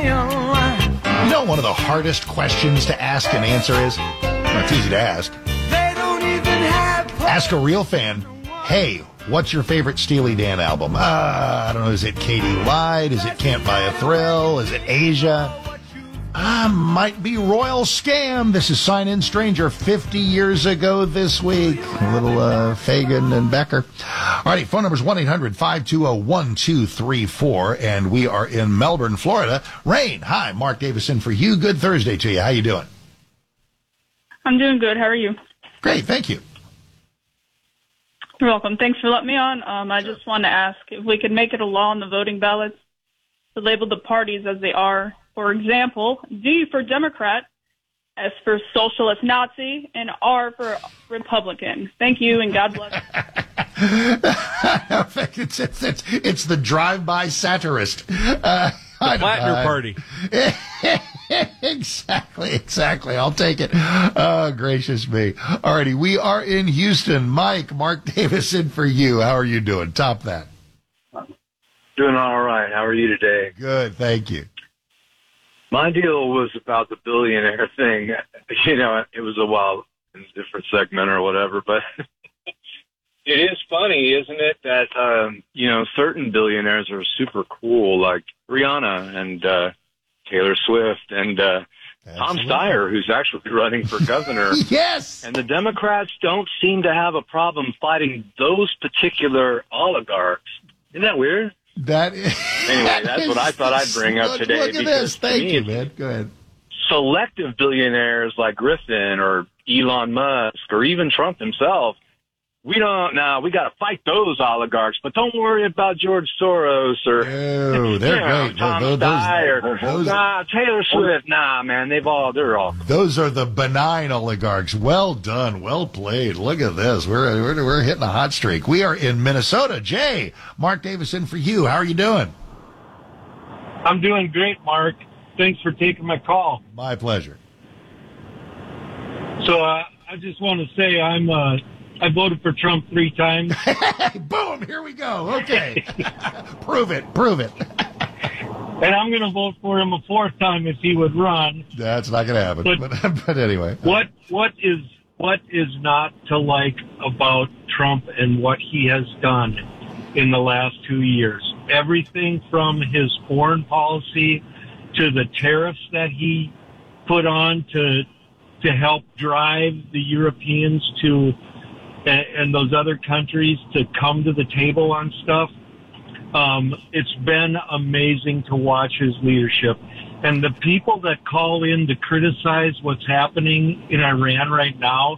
You know, one of the hardest questions to ask and answer is, well, it's easy to ask. Ask a real fan, hey, what's your favorite Steely Dan album? I don't know, is it Katie Lied? Is it Can't Buy a Thrill? Is it Asia? Might be Royal Scam. This is Sign In Stranger 50 years ago this week. A little Fagan and Becker. All righty, phone number is 1-800-520-1234, and we are in Melbourne, Florida. Rain, hi, Mark Davis in for you. Good Thursday to you. How you doing? I'm doing good. How are you? Great, thank you. You're welcome. Thanks for letting me on. I just want to ask if we could make it a law on the voting ballots to label the parties as they are. For example, D for Democrat, S for Socialist Nazi, and R for Republican. Thank you, and God bless. It's the drive-by satirist. The Plattner Party. Exactly. I'll take it. Oh, gracious me. All righty, we are in Houston. Mark Davis in for you. How are you doing? Top that. Doing all right. How are you today? Good, thank you. My deal was about the billionaire thing. You know, it was a while in a different segment or whatever, but it is funny, isn't it, that, certain billionaires are super cool, like Rihanna and Taylor Swift and Tom Steyer, who's actually running for governor. Yes! And the Democrats don't seem to have a problem fighting those particular oligarchs. Isn't that weird? Anyway, that's what I thought I'd bring up today. Look at this. Thank you, man. Go ahead. Selective billionaires like Griffin or Elon Musk or even Trump himself, we got to fight those oligarchs, but don't worry about George Soros or they're great. Tom Steyer. Taylor Swift. Nah, man, they're all. Those are the benign oligarchs. Well done, well played. Look at this. We're hitting a hot streak. We are in Minnesota. Jay, Mark Davis in for you. How are you doing? I'm doing great, Mark. Thanks for taking my call. My pleasure. So I just want to say I voted for Trump 3 times. Boom, here we go. Okay. Prove it. And I'm going to vote for him a 4th time if he would run. That's not going to happen. But anyway. What is not to like about Trump and what he has done in the last 2 years? Everything from his foreign policy to the tariffs that he put on to help drive the Europeans and those other countries to come to the table on stuff. It's been amazing to watch his leadership. And the people that call in to criticize what's happening in Iran right now,